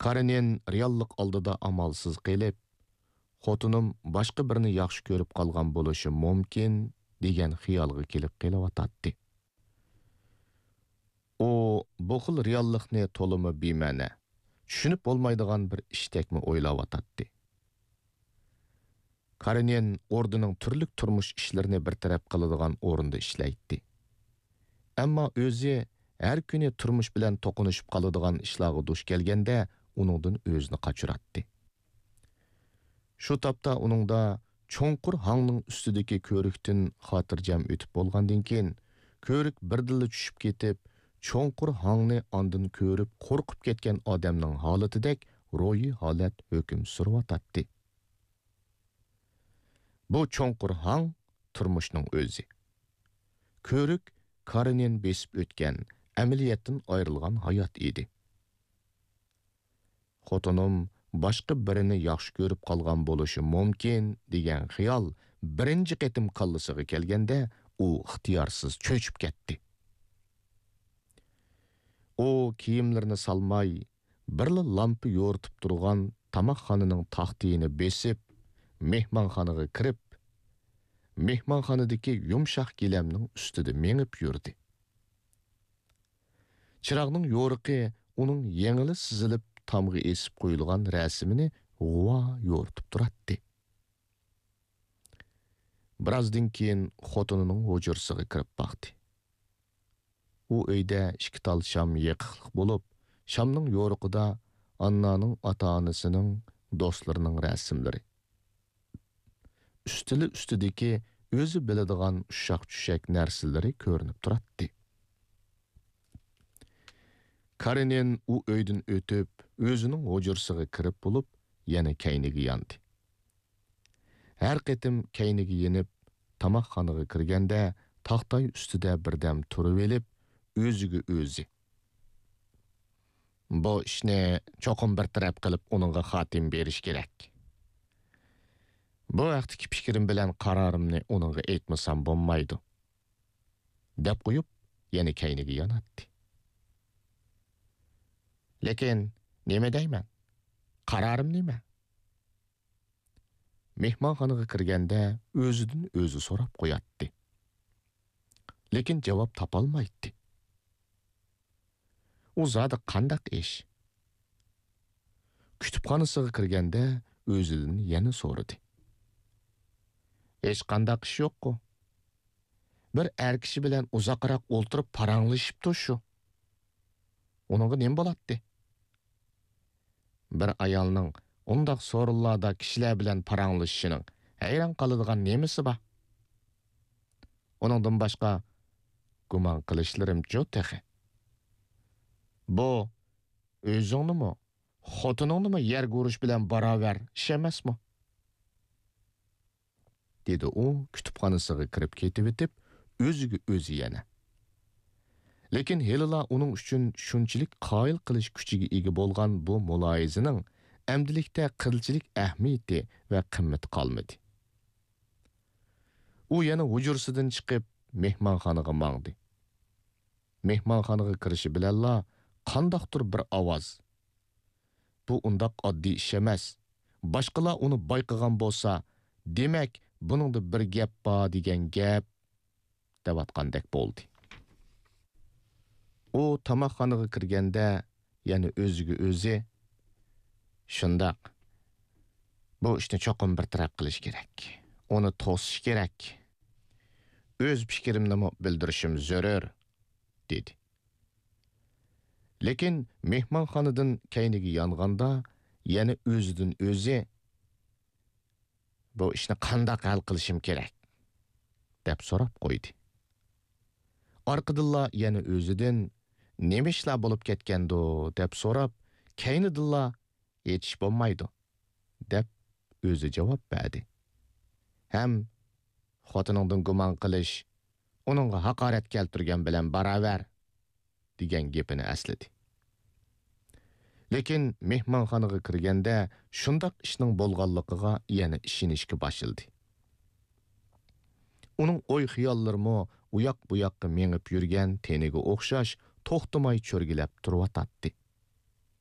Каринен реаллык алдыда амалсыз келип, "Хотуным башка бирни яхшы көрүп калган болушу мүмкүн" деген хыялга келип ататты. О, бу хил реаллыкны толымы беймәне, түшүнүп болмайдыган бир иштекми ойлап ататты. Каринен ордунун түрлүк турмуш ишлерини бир тарап кылыдыган орунда ишлейти. Әмма өзі әр күні turmush bilan to'qinishib qoladigan ishlarga duch kelganda uningdan o'zini qochiratdi. Shu topda uningda cho'nqur hangning ustidagi ko'rikdan xotirjam o'tib bo'lgandan keyin ko'rik birdilla tushib ketib, cho'nqur hangni ondan ko'rib qo'rqib ketgan odamning holatidek ro'yi holat hukm surayotdi. Bu cho'nqur hang turmushning o'zi. Ko'rik Karinen besip ötken, əməliyyatdan ayrılgan hayat idi. Xotunum başqa birini yaxşı görüp qalgan boluşu mümkün degan xiyal birinci qetim qallısıga kelgende u ixtiyarsız çöçüp ketdi. O kiyimlerini salmay, birli lampi yoğurtup durgan tamakxanının taxtiyini besip, mehmanxanaga kirib, mehmanxonadagi yumshoq gilamning ustida mengib yurdi. Chirog'ning yo'riqi uning yengili sizilib tomga esib qo'yilgan rasmini g'uva yo'ritib turardi. Birozdan keyin xotinining hujrasiga kirib baqdi. U uyda ikki tal sham yeqiqliq bo'lib, shamning yo'riqida Annaning ota-onasining do'stlarining rasmlari. Ustidagi o'zi biladigan ushaq-tushak narsalari ko'rinib turardi. Karinen u uydan o'tib, o'zining hujrasiga kirib bo'lib, yana kayniga yondi. Har qitim kayniga yenib, tamoqxonaga kirganda taxtay ustida birdam turib elib, o'ziga o'zi. Bu ishni cho'qim bir taraf qilib, uningga xotim berish kerak. Bu vaqtki fikrim bilan qarorimni uningga aytmasam bo'lmaydi. deb qo'yib, yana kayniga yonatdi. Lekin nima deyman? Qarorim nima? Mehmonxonaga kirganda o'zidan o'zi so'rab qo'yatdi. Lekin javob topolmaydi. U zodi qandaq ish? Kutubxonasiga kirganda o'zidan yana so'radi. Hech qandaq ish yo'q-ku. Bir er kishi bilan uzoqroq o'ltirib paranglashibdi shu. Uningga nima bo'ladi? Bir ayolning undaq so'rinlarda kishilar bilan paranglashishining hayron qoladigan nemasi bor? Uningdan boshqa gumon qilishlarim jo'taxi. Bu o'zingnimi, xotiningnimi yer ko'rish bilan barobar ish emasmi? Dedi u kutubxonasiga kirib ketib etib, o'ziga o'zi yana. Lekin helila uning uchun shunchalik qoyil qilish kuchiga ega bo'lgan bu muloyizaning amdilikda qilchilik ahamiyati va qimmati qolmadi. U yana hujursidan chiqib mehmonxonaga mangdi. Mehmonxonaga kirishi bilanla qandaqdir bir ovoz. Bu undaq oddiy ish emas. Boshqalar uni bayqagan bo'lsa, demak, buningda bir gap bor degan gap devatqandek bo'ldi. U tamoqxonaga kirganda yana o'ziga o'zi shundaq. Bu ishni cho'qim bir taraf qilish kerak. Uni to'sish kerak. O'z fikrimni bildirishim zarur, dedi. Lekin mehmonxonadan kayniga yonganda yana o'zidan o'zi bu ishni qanday hal qilishim kerak deb so'rab qo'ydi. Orqadilla yana o'zidan nima ishlar bo'lib ketgandi deb so'rab, kaynidilla yetish bo'lmaydi deb o'zi javob berdi. Ham xotiningdan gumon qilish uningga haqorat keltirgan bilan barobar degan gapini asladi. Lekin mehmonxonaga kirganda shundaq ishning bo'lganligiga yana ishonishga boshildi. Uning o'y xiyollarimi u yoq bu yoqqa mengib yurgan teniga o'xshash to'xtamay cho'rgilab turib o'tdi.